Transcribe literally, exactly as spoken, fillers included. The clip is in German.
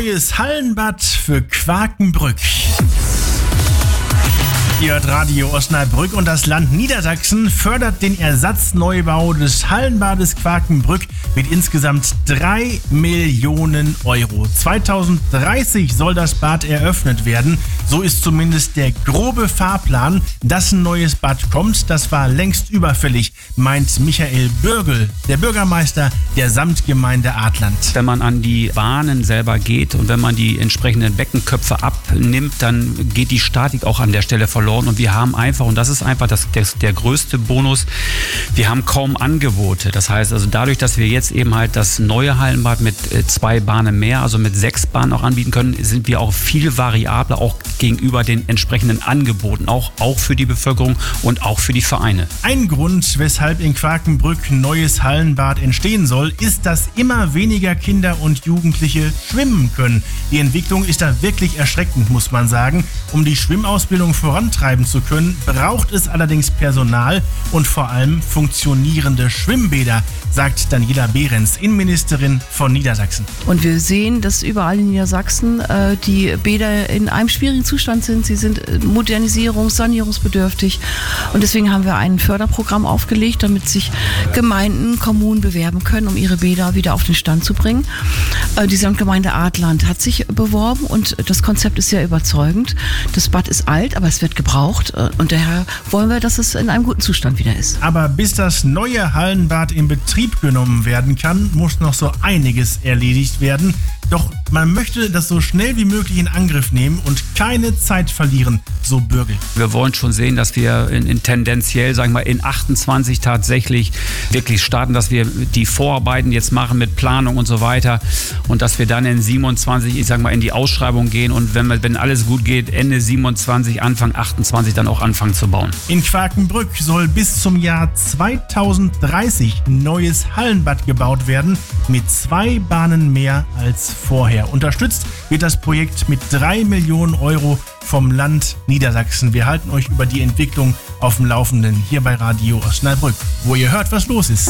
Neues Hallenbad für Quakenbrück. Ihr hört Radio Osnabrück und das Land Niedersachsen fördert den Ersatzneubau des Hallenbades Quakenbrück mit insgesamt drei Millionen Euro. zweitausenddreißig soll das Bad eröffnet werden. So ist zumindest der grobe Fahrplan. Dass ein neues Bad kommt, das war längst überfällig, meint Michael Bürgel, der Bürgermeister der Samtgemeinde Adland. Wenn man an die Bahnen selber geht und wenn man die entsprechenden Beckenköpfe abnimmt, dann geht die Statik auch an der Stelle verloren. Und wir haben einfach, und das ist einfach das, das, der größte Bonus, wir haben kaum Angebote. Das heißt also dadurch, dass wir jetzt eben halt das neue Hallenbad mit zwei Bahnen mehr, also mit sechs Bahnen auch anbieten können, sind wir auch viel variabler, auch gegenüber den entsprechenden Angeboten, auch, auch für die Bevölkerung und auch für die Vereine. Ein Grund, weshalb in Quakenbrück ein neues Hallenbad entstehen soll, ist, dass immer weniger Kinder und Jugendliche schwimmen können. Die Entwicklung ist da wirklich erschreckend, muss man sagen. Um die Schwimmausbildung vorantreiben zu können, braucht es allerdings Personal und vor allem funktionierende Schwimmbäder, sagt Daniela Behrens, Innenministerin von Niedersachsen. Und wir sehen, dass überall in Niedersachsen äh, die Bäder in einem schwierigen Zustand sind. Sie sind modernisierungs-, sanierungsbedürftig. Und deswegen haben wir ein Förderprogramm aufgelegt, damit sich Gemeinden, Kommunen bewerben können, um ihre Bäder wieder auf den Stand zu bringen. Äh, die Samtgemeinde Adland hat sich beworben und das Konzept ist sehr überzeugend. Das Bad ist alt, aber es wird gebraucht und daher wollen wir, dass es in einem guten Zustand wieder ist. Aber bis das neue Hallenbad in Betrieb genommen werden kann, muss noch so einiges erledigt werden. Doch man möchte das so schnell wie möglich in Angriff nehmen und keine Zeit verlieren, so Bürgel. Wir wollen schon sehen, dass wir in, in tendenziell, sagen wir mal, in achtundzwanzig tatsächlich wirklich starten, dass wir die Vorarbeiten jetzt machen mit Planung und so weiter und dass wir dann in siebenundzwanzig, ich sag mal, in die Ausschreibung gehen und wenn, wir, wenn alles gut geht, Ende siebenundzwanzig, Anfang achtundzwanzig dann auch anfangen zu bauen. In Quakenbrück soll bis zum Jahr zweitausenddreißig ein neues Hallenbad gebaut werden, mit zwei Bahnen mehr als vorher. Unterstützt wird das Projekt mit drei Millionen Euro vom Land Niedersachsen. Wir halten euch über die Entwicklung auf dem Laufenden hier bei Radio Osnabrück, wo ihr hört, was los ist.